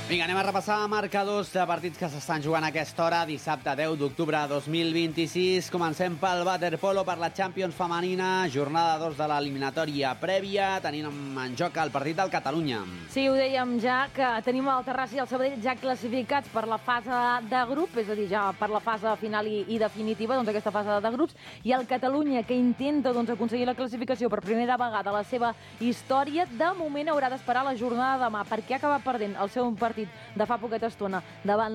Vinga, anem a repassar marcadors de partits que s'estan jugant a aquesta hora, dissabte 10 d'octubre de 2026. Comencem pel waterpolo, per la Champions femenina, jornada 2 de l'eliminatòria prèvia. Tenim en joc el partit del Catalunya. Sí, ho dèiem ja, que tenim el Terrassa i el Sabadell ja classificats per la fase de grup, és a dir, ja per la fase final i definitiva, doncs aquesta fase de grups, i el Catalunya, que intenta aconseguir la classificació per primera vegada a la seva història, de moment haurà d'esperar la jornada de demà, perquè ha acabat perdent el seu partit de fa poqueta estona davant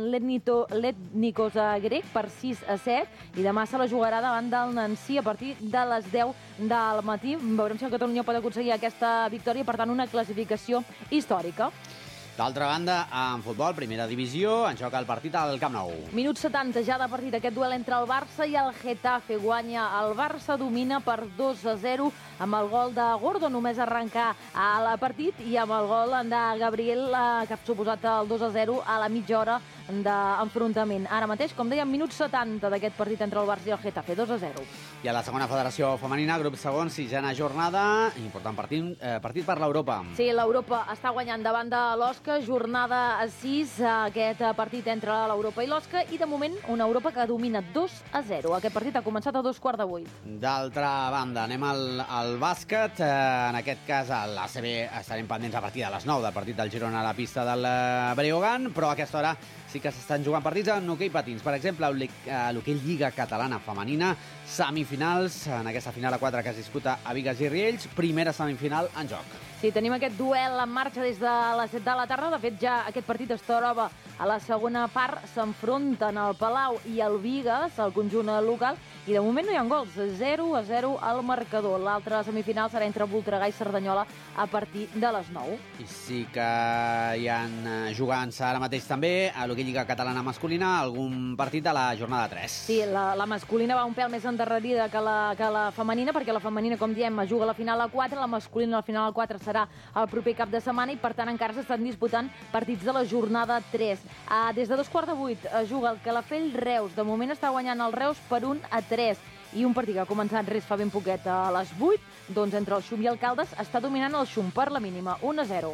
l'Etnikos grec per 6-7, i demà se la jugarà davant del Nancy a partir de les 10 del matí. Veurem si el Catalunya pot aconseguir aquesta victòria, per tant una classificació històrica. D'altra banda, en futbol, primera divisió, en joc el partit al Camp Nou. Minut 70 ja de partit, aquest duel entre el Barça i el Getafe. Guanya el Barça, domina per 2-0 amb el gol de Gordo, només arrencar al partit, i amb el gol de Gabriel, que ha suposat el 2-0 a la mitja hora d'enfrontament. Ara mateix, com dèiem, minut 70 d'aquest partit entre el Barça i el Getafe, 2-0. I a la segona federació femenina, grup segon, sisena jornada, important partit per l'Europa. Sí, l'Europa està guanyant davant de l'Osca, jornada 6, aquest partit entre l'Europa i l'Osca, i de moment una Europa que domina 2-0. Aquest partit ha començat a 7:15. D'altra banda, anem al bàsquet. En aquest cas, a l'ACB estarem pendents a partir de les 9 del partit del Girona a la pista del Breogán, però a aquesta hora sí que s'estan jugant partits en hoquei patins. Per exemple, l'hoquei Lliga Catalana Femenina, semifinals, en aquesta final a 4 que es disputa a Bigues i Riells, primera semifinal en joc. Sí, tenim aquest duel en marxa des de les 7 de la tarda. De fet, ja aquest partit es troba a la segona part. S'enfronten el Palau i el Bigues, el conjunt local, i de moment no hi ha gols. 0-0 al marcador. L'altra semifinal serà entre Voltregà i Cerdanyola a partir de les 9. I sí que hi ha jugant-se ara mateix també a l'hoquei Lliga Catalana Masculina algun partit de la jornada 3. Sí, la masculina va un pèl més endarrerida que la femenina, perquè la femenina, com diem, juga a la final a 4, la masculina a la final a 4 serà el proper cap de setmana, i per tant encara s'estan disputant partits de la jornada 3. Des de 7:15 juga el Calafell Reus. De moment està guanyant el Reus per 1-3. I un partit que ha començat res fa ben poquet a les 8, doncs entre el Xum i el Caldes està dominant el Xum per la mínima, 1-0.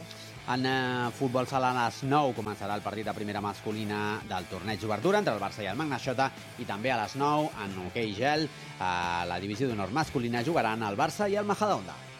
En futbol sala a les 9 començarà el partit de primera masculina del torneig d'obertura entre el Barça i el Magnaixota, i també a les 9 en hoquei gel a la divisió d'honor masculina jugaran el Barça i el Majadahonda.